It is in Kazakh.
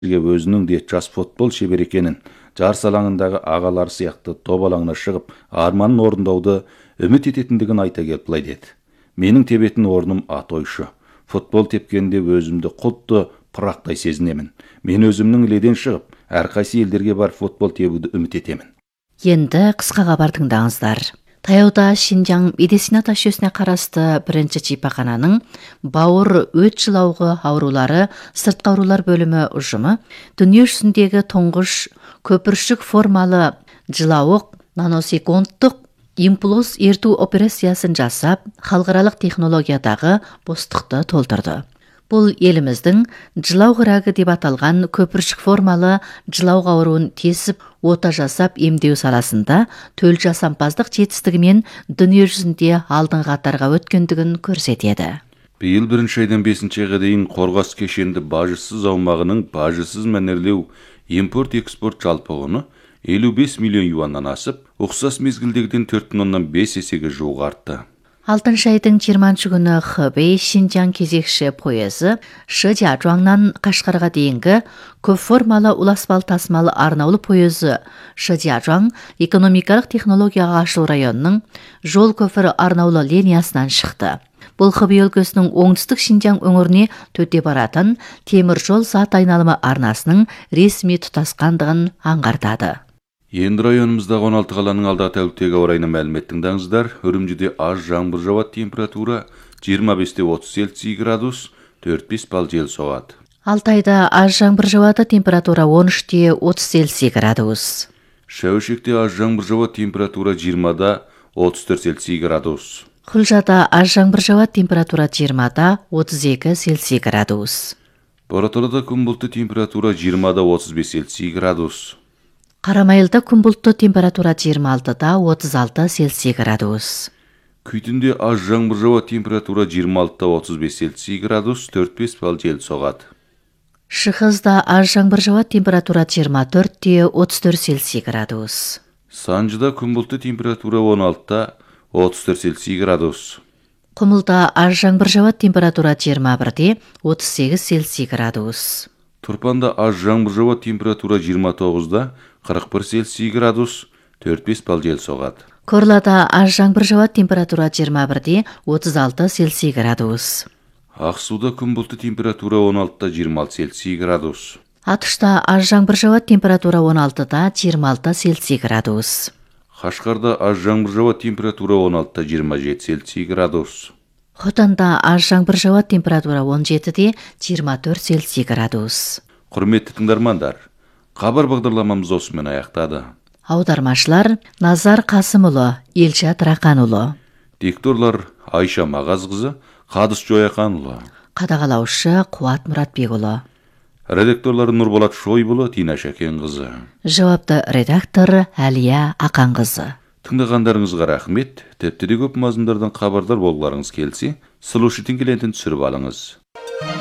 өзінің де жас футбол шебер екенін, жарыс алаңындағы ағалар сияқты топ алаңына шығып, арманын орындауды үміт ететіндігін айта келіп былай деді. Менің тебетін орным атойшы. Футбол тепкенде өзімді құтты пырақтай сезінемін. Мен өзімнің іледен шығып, әрқайсы елдерге бар футбол тебуді үміт етемін. Енді қысқа хабар тыңдаңыздар. Таяуда Шинжаң медицина ташөсіне қарасты бірінші шипахананың бауыр өт жылауғы аурулары сыртқы аурулар бөлімі ұжымы дүние жүзіндегі тұңғыш көпіршік формалы жылауық наносекундтық импульс ерту операциясын жасап, халықаралық технологиядағы бостықты толтырды. Бұл еліміздің жылау қырағы деп аталған көпіршік формалы жылау ауруын тесіп, ота жасап емдеу саласында төл жасампаздық жетістігімен дүние жүзінде алдыңғы қатарға өткендігін көрсетеді. Биыл 1 айдан 5 айға дейін қорғас кешенді бажысыз аумағының бажысыз мәнерлеу импорт-экспорт жалпы құны 55 миллион юаннан асып, ұқсас мезгілдегіден 4,5 есеге жуық артты. 6 айдың 20 күні Хэбэй Шинжаң кезекші пойызы Шэжиажуаңнан Қашқарға дейінгі көп формалы уласпал тасымалы арнаулы пойызы Шэжиажуаң экономикалық технологияға ашылу районының жол көпірі арнаулы линиясынан шықты. Бұл Хэбэй өлкесінің оңтүстік Шинжаң өңіріне төте баратын темір жол саат айналымы арнасының ресми тұтасқандығын аңғартады. Енді районымыздағы 16 қаланың алдағы тәуліктегі орайына мәлімет тыңдаңыздар. Үрімжіде аз жаңбыр жауады, температура 25-30 Цельсий градус, 4-5 балл жел соғады. Алтайда аз жаңбыр жауады, температура 13-30 Цельсий градус. Шәуішекте аз жаңбыр жауады, температура 20-34 Цельсий градус. Құлжада аз жаңбыр жауады, температура 20-32 Цельсий градус. Бораталыда күн бұлтты, температура 20-35 Цельсий градус. Қарамайылда күн бұлтты, температура 26-36 Цельсий градус. Күйтінде аз жаңбыр жауады, температура 26-35 Цельсий градус, 4-5 балл жел соғады. Шығызда аз жаңбыр жауады, температура 24-34 Цельсий градус. Санжыда күн бұлтты, температура 16-34 Цельсий градус. Құмылда аз жаңбыр жауады, температура 21-38 Цельсий градус. Тұрпанда аз жаңбыр жауады, температура 29-41 Цельсий градус, 4-5 балл жел соғады. Көрлада аз жаңбыр жауады, температура 21-36 Цельсий градус. Ақсуда күн бұлтты, температура 16-26 Цельсий градус. Атышта аз жаңбыр жауады, температура 16-26 Цельсий градус. Қашқарда аз жаңбыр жауады, температура 16-27 Цельсий градус. Хотанда аз жаңбыр жауады, температура 17-24 Цельсий градус. Құрметті тыңдармандар, хабар бағдарламамыз осымен аяқтады. Аудармашылар Назар Қасымұлы, Елшат Рақанұлы. Дикторлар Айша Мағазқызы, Қадыс Жояқанұлы. Қадағалаушы Қуат Мұратбекұлы. Редакторлары Нұрболат Шойбұлы, Тина Шәкенқызы. Жауапты редактор Әлия Ақанқызы. Тыңдағандарыңызға рахмет. Тіпті де көп мазмұндардан хабардар болғыларыңыз келсе, слушатель лентін түсіріп алыңыз.